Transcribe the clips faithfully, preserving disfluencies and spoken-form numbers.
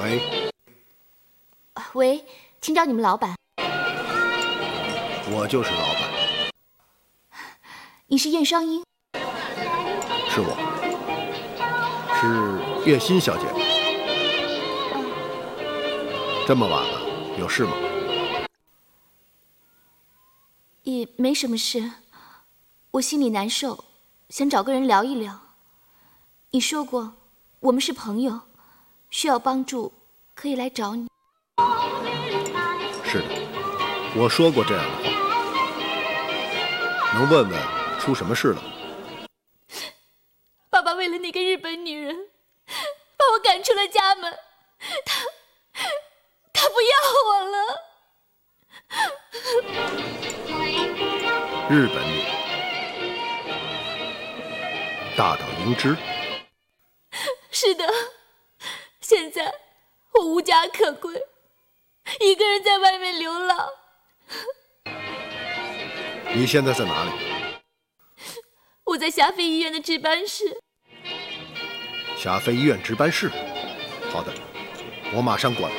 喂， 喂，请找你们老板。 我就是老板。 你是燕双英？ 是我，是月心小姐。这么晚了，有事吗？ 也没什么事，我心里难受，想找个人聊一聊。你说过我们是朋友，需要帮助可以来找你。 是的，我说过这样的话。能问问出什么事了？ 爸爸为了那个日本女人，把我赶出了家门，他他不要我了。 日本女人，大岛英之。 是的，现在我无家可归，一个人在外面流浪。 你现在在哪里？ 我在霞飞医院的值班室。 霞飞医院值班室。好的，我马上过来。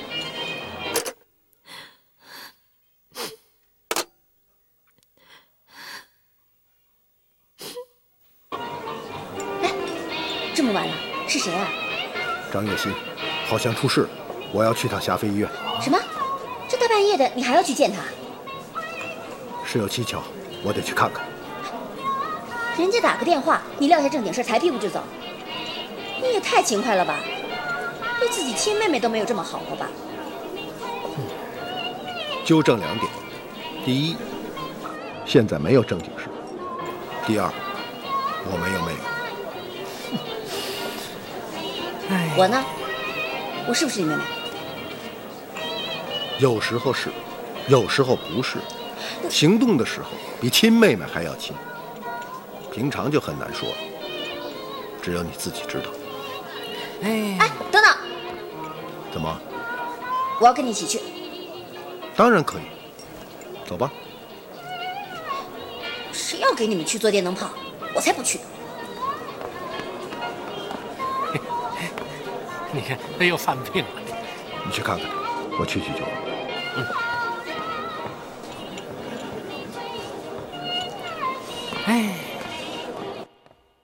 哎，这么晚了，是谁啊？ 张月心，好像出事了，我要去趟霞飞医院。 什么？这大半夜的，你还要去见他？ 事有蹊跷，我得去看看。 人家打个电话，你撂下正经事，抬屁股就走，你也太勤快了吧？对自己亲妹妹都没有这么好过吧？ 嗯，纠正两点：第一，现在没有正经事；第二，我没有妹妹。 我呢？我是不是你妹妹？ 有时候是，有时候不是。行动的时候比亲妹妹还要亲，平常就很难说，只有你自己知道。 哎哎，等等！ 怎么？ 我要跟你一起去。 当然可以，走吧。 谁要给你们去做电灯泡？我才不去。 你看，他又犯病了。 你去看看他，我去去就完。嗯。 哎。